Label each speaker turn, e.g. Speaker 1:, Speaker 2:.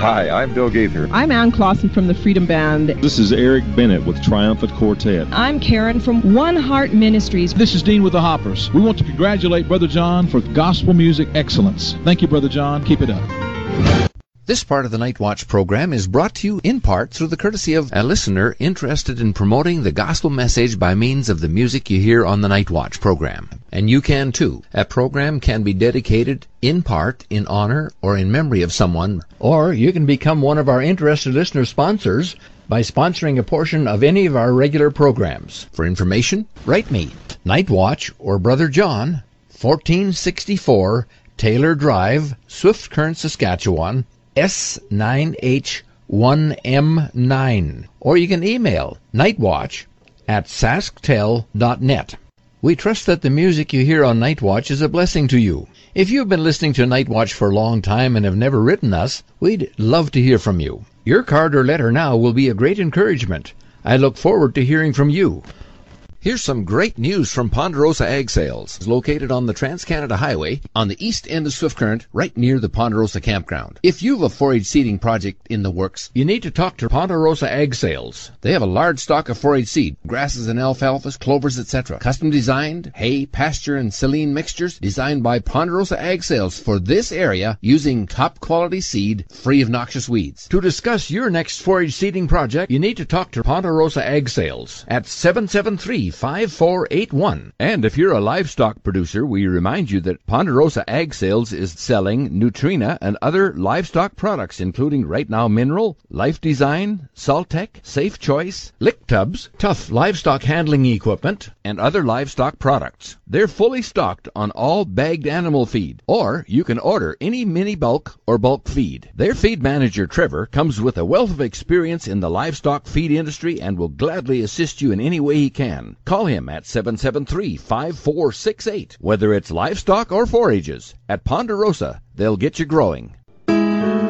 Speaker 1: Hi, I'm Bill Gaither.
Speaker 2: I'm Ann Clausen from the Freedom Band.
Speaker 3: This is Eric Bennett with Triumphant Quartet.
Speaker 4: I'm Karen from One Heart Ministries.
Speaker 5: This is Dean with the Hoppers. We want to congratulate Brother John for gospel music excellence. Thank you, Brother John. Keep it up.
Speaker 6: This part of the Night Watch program is brought to you in part through the courtesy of a listener interested in promoting the gospel message by means of the music you hear on the Night Watch program. And you can too. A program can be dedicated in part in honor or in memory of someone, or you can become one of our interested listener sponsors by sponsoring a portion of any of our regular programs. For information, write me, Night Watch or Brother John, 1464 Taylor Drive, Swift Current, Saskatchewan, S9H1M9, or you can email nightwatch@sasktel.net. We trust that the music you hear on Night Watch is a blessing to you. If you've been listening to Night Watch for a long time and have never written us, we'd love to hear from you. Your card or letter now will be a great encouragement. I look forward to hearing from you. Here's some great news from Ponderosa Ag Sales. It's located on the Trans-Canada Highway on the east end of Swift Current, right near the Ponderosa Campground. If you have a 4-H seeding project in the works, you need to talk to Ponderosa Ag Sales. They have a large stock of 4-H seed, grasses and alfalfas, clovers, etc. Custom designed, hay, pasture, and silene mixtures designed by Ponderosa Ag Sales for this area using top quality seed free of noxious weeds. To discuss your next 4-H seeding project, you need to talk to Ponderosa Ag Sales at 773-5481. And if you're a livestock producer, we remind you that Ponderosa Ag Sales is selling Nutrina and other livestock products, including Right Now Mineral, Life Design, Saltec, Safe Choice, Lick Tubs, Tough livestock handling equipment, and other livestock products. They're fully stocked on all bagged animal feed, or you can order any mini bulk or bulk feed. Their feed manager, Trevor, comes with a wealth of experience in the livestock feed industry and will gladly assist you in any way he can. Call him at 773-5468. Whether it's livestock or 4-H's, at Ponderosa, they'll get you growing.